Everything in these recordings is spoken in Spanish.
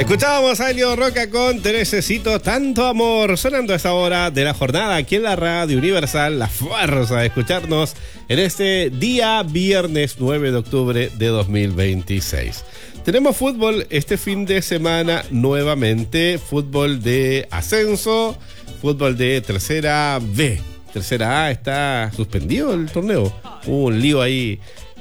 Escuchábamos a Elio Roca con Te Necesito Tanto Amor, sonando a esta hora de la jornada aquí en la Radio Universal, la fuerza de escucharnos en este día viernes 9 de octubre de 2026. Tenemos fútbol este fin de semana nuevamente, fútbol de ascenso, fútbol de tercera B. Tercera A está suspendido el torneo, hubo un lío ahí.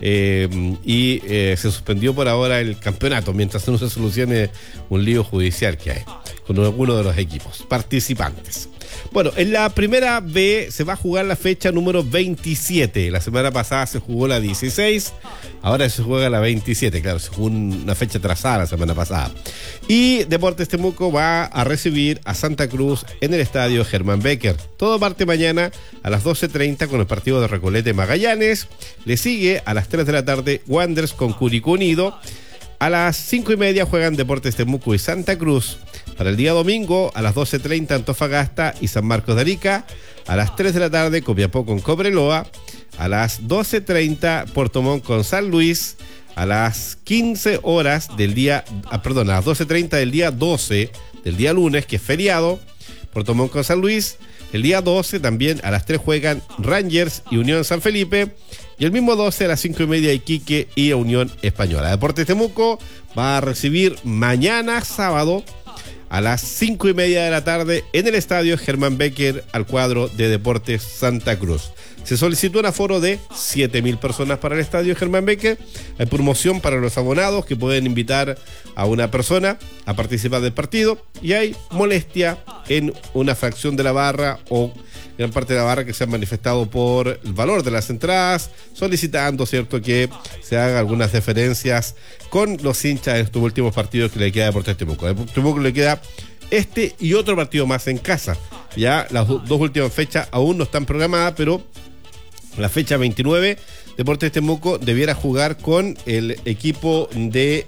Se suspendió por ahora el campeonato mientras no se solucione un lío judicial que hay con alguno de los equipos participantes. Bueno, en la primera B se va a jugar la fecha número 27. La semana pasada se jugó la 16, ahora se juega la 27. Claro, se jugó una fecha atrasada la semana pasada. Y Deportes Temuco va a recibir a Santa Cruz en el estadio Germán Becker. Todo parte mañana a las 12:30 con el partido de Recoleta Magallanes. Le sigue a las 3 de la tarde Wanderers con Curicó Unido. A las 5:30 juegan Deportes Temuco y Santa Cruz. Para el día domingo, a las 12:30 Antofagasta y San Marcos de Arica. A las 3 de la tarde Copiapó con Cobreloa. A las 12:30 Puerto Montt con San Luis. A las 15 horas del día, a las 12:30 del día 12, del día lunes, que es feriado, Puerto Montt con San Luis. El día 12 también a las 3 juegan Rangers y Unión San Felipe. Y el mismo 12 a las 5:30 Iquique y Unión Española. Deportes Temuco va a recibir mañana sábado a las 5:30 de la tarde en el estadio Germán Becker al cuadro de Deportes Santa Cruz. Se solicitó un aforo de 7.000 personas para el estadio Germán Becker. Hay promoción para los abonados que pueden invitar a una persona a participar del partido. Y hay molestia en una fracción de la barra o gran parte de la barra que se han manifestado por el valor de las entradas, solicitando, ¿cierto?, que se hagan algunas deferencias con los hinchas en estos últimos partidos que le queda a Deportes Temuco. A Deportes Temuco le queda este y otro partido más en casa. Ya las dos últimas fechas aún no están programadas, pero la fecha 29, Deportes Temuco debiera jugar con el equipo de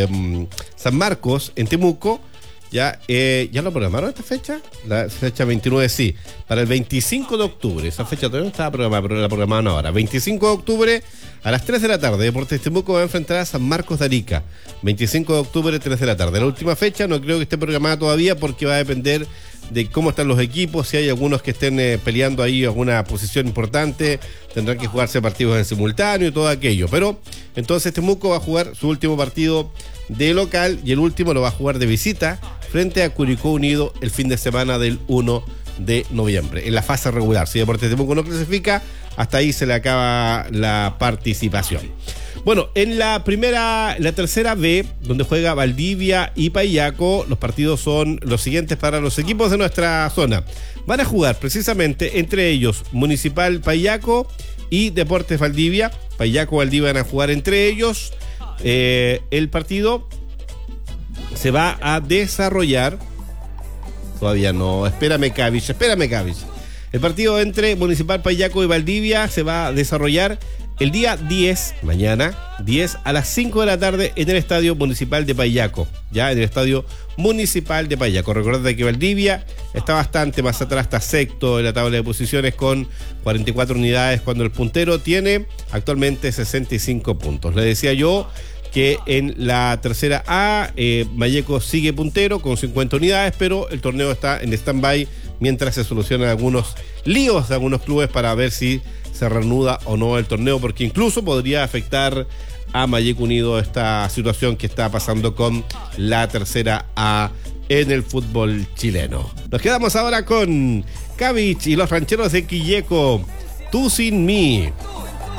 San Marcos en Temuco. ¿Ya lo programaron esta fecha? La fecha 29 sí, para el 25 de octubre. Esa fecha todavía no estaba programada, pero la programaron ahora. 25 de octubre a las 3 de la tarde. Deportes Temuco va a enfrentar a San Marcos de Arica. 25 de octubre, 3 de la tarde. La última fecha no creo que esté programada todavía porque va a depender de cómo están los equipos. Si hay algunos que estén peleando ahí alguna posición importante, tendrán que jugarse partidos en simultáneo y todo aquello. Pero entonces Temuco va a jugar su último partido de local y el último lo va a jugar de visita frente a Curicó Unido el fin de semana del 1 de noviembre, en la fase regular. Si Deportes Temuco no clasifica, hasta ahí se le acaba la participación. Bueno, en la tercera B, donde juega Valdivia y Payaco, los partidos son los siguientes para los equipos de nuestra zona. Van a jugar precisamente entre ellos Municipal Payaco y Deportes Valdivia. Payaco y Valdivia van a jugar entre ellos. El partido se va a desarrollar. Todavía no, espérame Cavich. El partido entre Municipal Payaco y Valdivia se va a desarrollar el día 10, mañana 10 a las 5 de la tarde en el Estadio Municipal de Payaco. Ya en el Estadio Municipal de Payaco. Recordad que Valdivia está bastante más atrás, está sexto en la tabla de posiciones con 44 unidades, cuando el puntero tiene actualmente 65 puntos. Le decía yo que en la tercera A, Valleco sigue puntero con 50 unidades, pero el torneo está en stand-by mientras se solucionan algunos líos de algunos clubes para ver si se reanuda o no el torneo, porque incluso podría afectar a Valleco Unido esta situación que está pasando con la tercera A en el fútbol chileno. Nos quedamos ahora con Cavich y los rancheros de Quilleco, Tú sin mí.